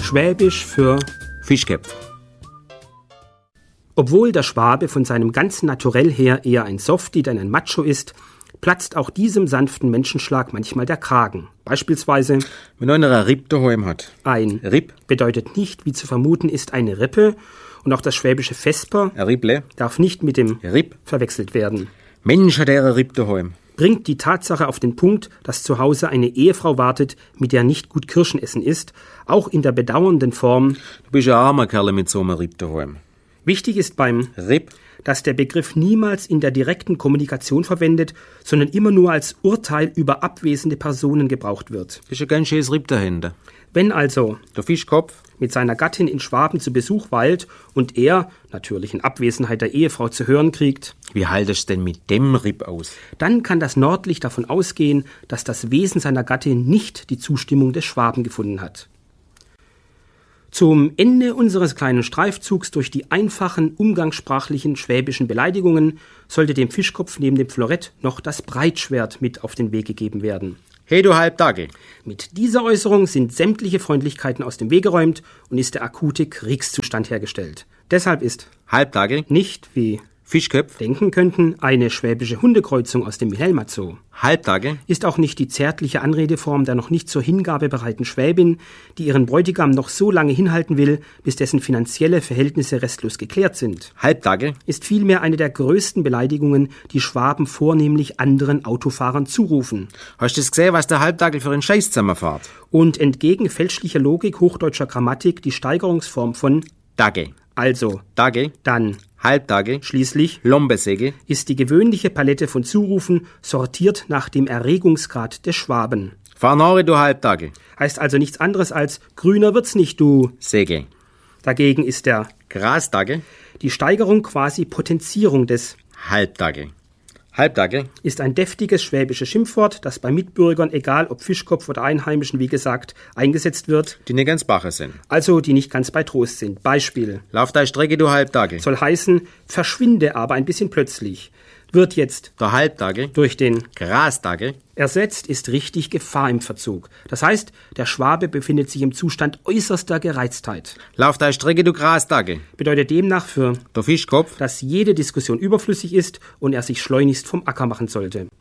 Schwäbisch für Fischköpf. Obwohl der Schwabe von seinem ganzen Naturell her eher ein Softie, denn ein Macho ist, platzt auch diesem sanften Menschenschlag manchmal der Kragen. Beispielsweise, wenn einer ein Ripp daheim hat. ein Ripp, bedeutet nicht, wie zu vermuten ist, eine Rippe, und auch das schwäbische Vesper ein Ripple, darf nicht mit dem Ripp. verwechselt werden. Mensch, hat er ein Ripp daheim. Bringt die Tatsache auf den Punkt, dass zu Hause eine Ehefrau wartet, mit der nicht gut Kirschen essen ist, auch in der bedauernden Form. Du bist ein armer Kerl mit so einem Ripp daheim. Wichtig ist beim Ripp, dass der Begriff niemals in der direkten Kommunikation verwendet, sondern immer nur als Urteil über abwesende Personen gebraucht wird. das ist ein ganz schönes Ripp dahinter. Wenn also Der Fischkopf, mit seiner Gattin in Schwaben zu Besuch weilt und er, natürlich in Abwesenheit der Ehefrau, zu hören kriegt, wie haltest du denn mit dem Ripp aus? dann kann das Nordlicht davon ausgehen, dass das Wesen seiner Gattin nicht die Zustimmung des Schwaben gefunden hat. Zum Ende unseres kleinen Streifzugs durch die einfachen, umgangssprachlichen schwäbischen Beleidigungen sollte dem Fischkopf neben dem Florett noch das Breitschwert mit auf den Weg gegeben werden. Hey, du Halbdackel. Mit dieser Äußerung sind sämtliche Freundlichkeiten aus dem Weg geräumt und ist der akute Kriegszustand hergestellt. Deshalb ist Halbdackel, nicht, wie Fischköpf, denken könnten, eine schwäbische Hundekreuzung aus dem Wilhelmer Zoo. Halbdackel, Ist auch nicht die zärtliche Anredeform der noch nicht zur Hingabe bereiten Schwäbin, die ihren Bräutigam noch so lange hinhalten will, bis dessen finanzielle Verhältnisse restlos geklärt sind. Halbdackel, Ist vielmehr eine der größten Beleidigungen, die Schwaben vornehmlich anderen Autofahrern zurufen. hast du das gesehen, was der Halbdackel für einen Scheiß zusammenfährt? Und entgegen fälschlicher Logik hochdeutscher Grammatik die Steigerungsform von Dackel, also, Dackel, dann, Halbdackel, schließlich Lombesäge, ist die gewöhnliche Palette von Zurufen sortiert nach dem Erregungsgrad des Schwaben. Farnore, du Halbdackel, Heißt also nichts anderes als grüner wird's nicht, du. Säge, Dagegen ist Grasdackel, die Steigerung quasi Potenzierung des, Halbdackel. Halbdackel, ist ein deftiges schwäbisches Schimpfwort, das bei Mitbürgern, egal ob Fischkopf oder Einheimischen, wie gesagt, eingesetzt wird, die nicht ganz bache sind. also die nicht ganz bei Trost sind. Beispiel Lauf deine Strecke, du Halbdackel. soll heißen, verschwinde aber ein bisschen plötzlich. Wird jetzt Der Halbdackel, durch den Grasdackel, ersetzt, ist richtig Gefahr im Verzug. Das heißt, der Schwabe befindet sich im Zustand äußerster Gereiztheit. Lauf deine Strecke, du Grasdackel. Bedeutet demnach für, Der Fischkopf, dass jede Diskussion überflüssig ist und er sich schleunigst vom Acker machen sollte.